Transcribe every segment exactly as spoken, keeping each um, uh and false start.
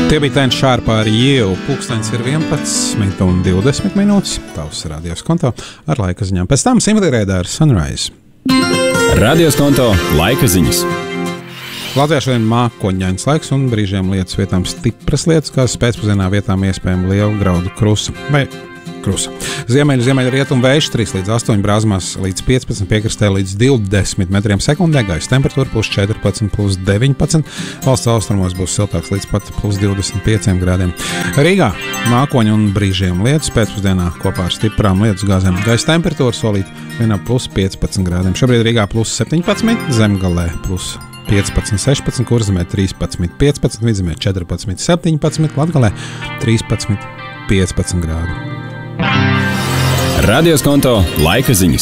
Tie bija Ten Sharp ar You. Pulkstenis ir vienpadsmit un divdesmit minūtes. Tavs radios konto ar laika ziņām. Pēc tam Simulī Rēdā ar Sunrise. Radios konto laika ziņas. Latvijā šodien mākoņains laiks un brīžiem lietas vietām stipras lietas, kā pēcpusdienā vietām iespējama liela graudu krusa vai krusa. Ziemeļu, ziemeļu rietumu vējš trīs līdz astoņi, Brāzmās līdz piecpadsmit, piekrastē līdz divdesmit metriem sekundē, gaisa temperatūra plus četrpadsmit, plus deviņpadsmit, valsts austrumos būs siltāks līdz pat plus divdesmit pieciem grādiem. Rīgā mākoņi un brīžiem lietus, pēcpusdienā kopā ar stiprām lietus gāzēm, gaisa temperatūra solīt vienā plus piecpadsmit grādiem. Šobrīd Rīgā plus septiņpadsmit, Zemgalē plus piecpadsmit, sešpadsmit, Kurzemē trīspadsmit, piecpadsmit, Vidzemē četrpadsmit, septiņpadsmit, Latgalē trīspadsmit, piecpadsmit grādu. Radios konto laika ziņas.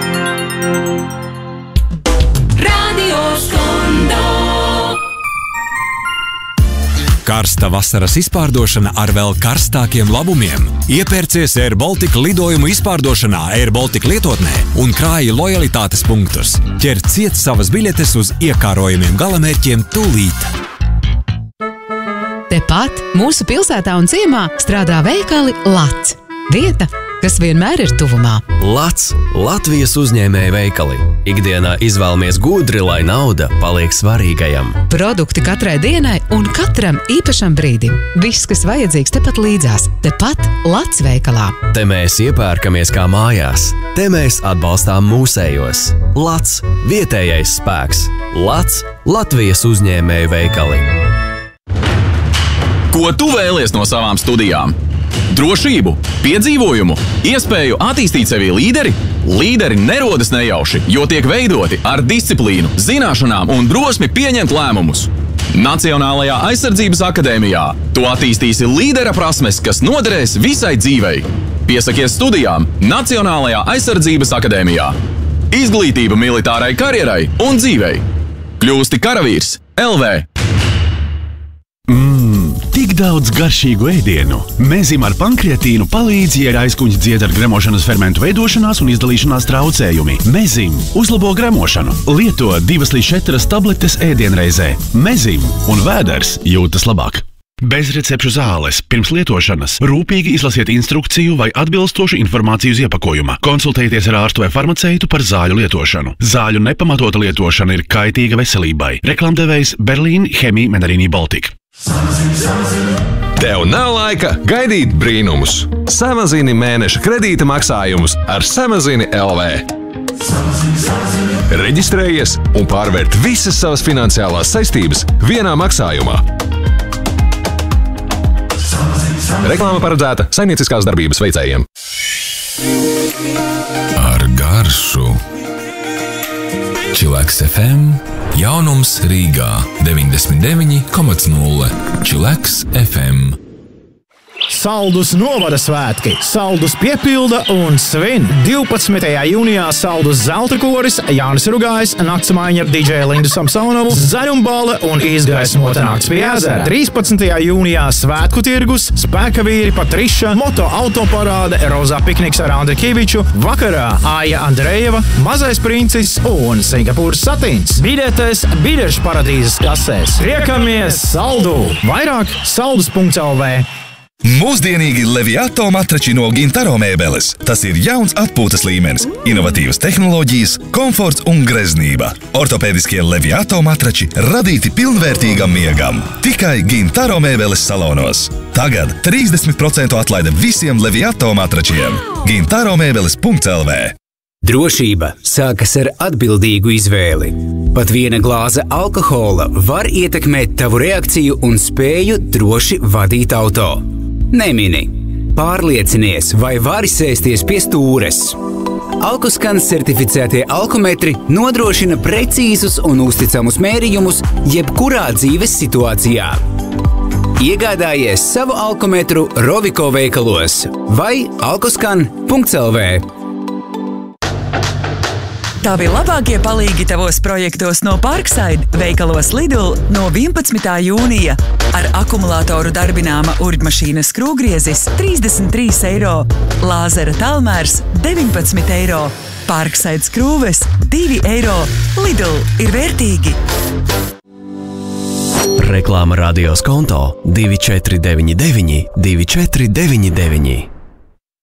Radios konto. Karsta vasaras izpārdošana ar vēl karstākiem labumiem. Iepērcies Air Baltica lidojumu izpārdošanā Air Baltica lietotnē un krāji lojalitātes punktus. Ķer ciet savas biļetes uz iekārojumiem galamērķiem tūlīt. Tepat mūsu pilsētā un ciemā strādā veikali Lats. Vieta, kas vienmēr ir tuvumā. Lats – Latvijas uzņēmēja veikali. Ikdienā izvēlamies gudri, lai nauda paliek svarīgajam. Produkti katrai dienai un katram īpašam brīdim. Viss, kas vajadzīgs tepat līdzās. Tepat Lats veikalā. Te mēs iepērkamies kā mājās. Te mēs atbalstām mūsējos. Lats – vietējais spēks. Lats – Latvijas uzņēmēja veikali. Ko tu vēlies no savām studijām? Drošību, piedzīvojumu, iespēju attīstīt sevi līderi? Līderi nerodas nejauši, jo tiek veidoti ar disciplīnu, zināšanām un drosmi pieņemt lēmumus. Nacionālajā aizsardzības akadēmijā tu attīstīsi līdera prasmes, kas noderēs visai dzīvei. Piesakies studijām Nacionālajā aizsardzības akadēmijā. Izglītība militārai karjerai un dzīvei. Kļūsti karavīrs L V. Tik daudz garšīgu ēdienu. Mezim ar pankreatīnu palīdz, ja ir aizkuņas dzied ar gremošanas fermentu veidošanās un izdalīšanās traucējumi. Mezim uzlabo gremošanu. Lieto divas līdz četras tabletes ēdienreizē. Mezim un vēders jūtas labāk. Bez recepšu zāles. Pirms lietošanas rūpīgi izlasiet instrukciju vai atbilstošu informāciju uz iepakojuma. Konsultējieties ar ārstu vai farmaceitu par zāļu lietošanu. Zāļu nepamatota lietošana ir kaitīga veselībai. Reklamdevējs Berlīn Chemie Menarini Baltic. Tev nav laika gaidīt brīnumus. Samazini mēneša kredīta maksājumus ar Samazini L V. Reģistrējies un pārvērt visas savas finansiālās saistības vienā maksājumā. Reklāma paredzēta saimnieciskās darbības veicējiem. Ar garšu. Čileks F M, jaunums Rīgā deviņdesmit deviņi komats nulle. Čileks F M. Saldus novada svētki. Saldus piepilda un svin. divpadsmitajā jūnijā Saldus zelta koris, Jānis Rugājs, naktsmaiņa ar D J Lindu Samsonovu, zaļumbale un izgaismota nakts pie ezera. trīspadsmitajā jūnijā svētku tirgus, spēka vīri Patriša, moto autoparāde, rozā pikniks ar Andri Kiviču, vakarā Aija Andrejeva, mazais princis un Singapūras satīns. Biļetes biļešu paradīzes kasēs. Riekamies Saldu! Vairāk saldus punkts L V. Mūsdienīgi Leviato matrači no Gintaro mēbeles. Tas ir jauns atpūtas līmenis, inovatīvas tehnoloģijas, komforts un greznība. Ortopēdiskie Leviato matrači radīti pilnvērtīgam miegam. Tikai Gintaro mēbeles salonos. Tagad trīsdesmit procentu atlaide visiem Leviato matračiem. gintaro mēbeles punkts L V. Drošība sākas ar atbildīgu izvēli. Pat viena glāze alkohola var ietekmēt tavu reakciju un spēju droši vadīt auto. Nemini. Pārliecinies, vai vari sēsties pie stūres. Alkoskans certificētie alkometri nodrošina precīzus un uzticamus mērījumus jebkurā dzīves situācijā. Iegādājies savu alkometru Roviko veikalos vai alkoskan punkts L V. Tavi labākie palīgi tavos projektos no Parkside veikalos Lidl no vienpadsmitā jūnija. Ar akumulātoru darbināma urbmašīna skrūvgriezis trīsdesmit trīs eiro, lāzera tālmērs deviņpadsmit eiro, Parkside skrūves divi eiro. Lidl ir vērtīgi! Reklāma radios konto divi četri deviņi deviņi, divi četri deviņi deviņi.